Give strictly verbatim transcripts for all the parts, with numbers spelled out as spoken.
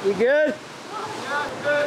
You good? Yeah, good.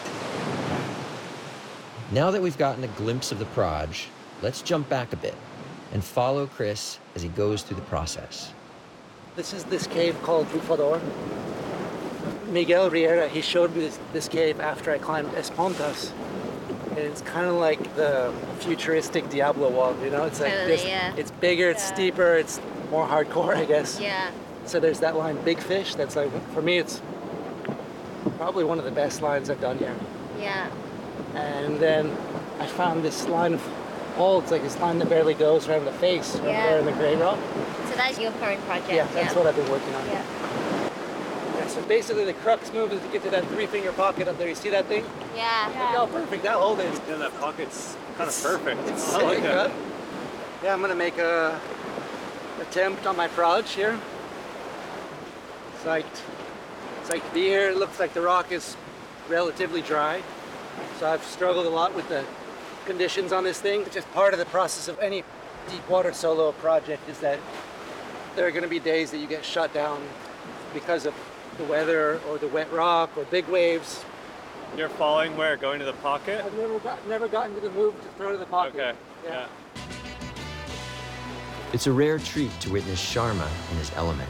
Now that we've gotten a glimpse of the Proj, let's jump back a bit and follow Chris as he goes through the process. This is this cave called Bufador. Miguel Riera, he showed me this, this cave after I climbed Espontas. And it's kind of like the futuristic Diablo wall, you know? It's like Totally, this, yeah. it's bigger, it's Yeah. steeper, it's more hardcore, I guess. Yeah. So there's that line, Big Fish, that's like, for me, it's probably one of the best lines I've done here. Yeah. And then I found this line of holds, like this line that barely goes around the face, right Yeah. there in the gray rock. So that's your current project. Yeah, that's what I've been working on. Yeah. Yeah, so basically the crux move is to get to that three finger pocket up there. You see that thing? Yeah. Look how perfect that hold is. Yeah, that pocket's kind of perfect. It's I like sick, that. huh? Yeah, I'm gonna make a attempt on my Proj here. Psyched. Psyched to be here. It looks like the rock is relatively dry. So I've struggled a lot with the conditions on this thing. It's just part of the process of any deep water solo project is that there are gonna be days that you get shut down because of the weather or the wet rock or big waves. You're following where? Going to the pocket? I've never got, never gotten to the move to throw to the pocket. Okay, yeah. It's a rare treat to witness Sharma in his element.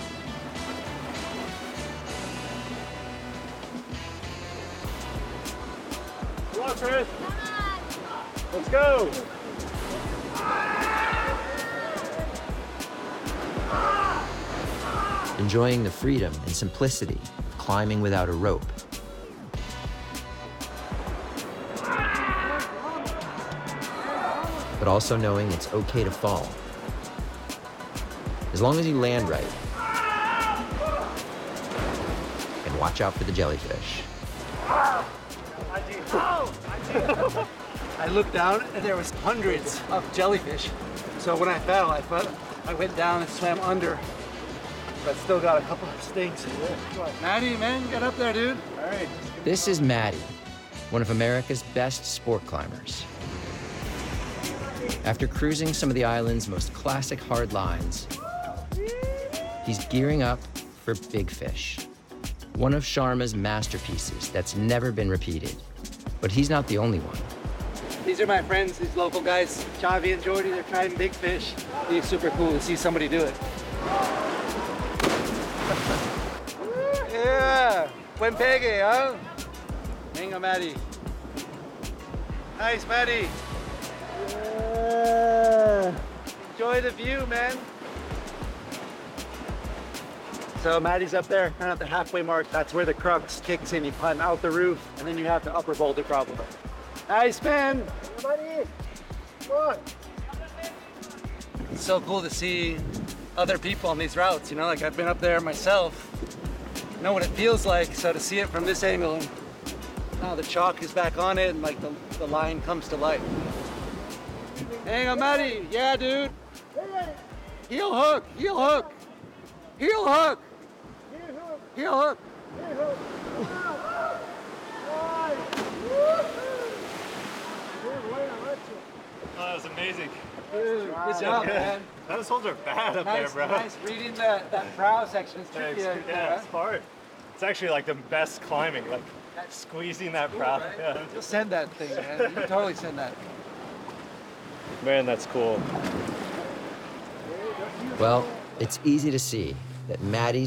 Come on, Chris. Let's go. Enjoying the freedom and simplicity of climbing without a rope. But also knowing it's okay to fall. As long as you land right. And watch out for the jellyfish. I looked down and there was hundreds of jellyfish. So when I fell, I fell, I went down and swam under, but still got a couple of stings. Maddie, man, get up there, dude. All right. This is Maddie, one of America's best sport climbers. After cruising some of the island's most classic hard lines, he's gearing up for Big Fish, one of Sharma's masterpieces that's never been repeated. But he's not the only one. These are my friends, these local guys, Chavi and Jordy. They're trying Big Fish. It's super cool to see somebody do it. Yeah, buen pegue, huh? Venga, Maddie. Nice, Maddie. Yeah. Enjoy the view, man. So Maddie's up there, kind of at the halfway mark. That's where the crux kicks in. You climb out the roof, and then you have to upper boulder problem. Nice, man. Buddy. Come on. It's so cool to see other people on these routes, you know, like I've been up there myself. Know what it feels like, so to see it from this angle, and now the chalk is back on it, and like the, the line comes to life. Hang on, Maddie. Yeah, dude. Heel hook, heel hook, heel hook, heel hook. Oh, that was amazing. Dude, good job, man. Those holes are bad up Nice, there, bro. nice. Reading the, that brow section is tricky. Yeah, out it's, there, yeah, huh? it's hard. It's actually like the best climbing, like That's squeezing that cool, prow. right? Yeah. You'll send that thing, man. You can totally send that. Man, that's cool. Well, it's easy to see that Maddie's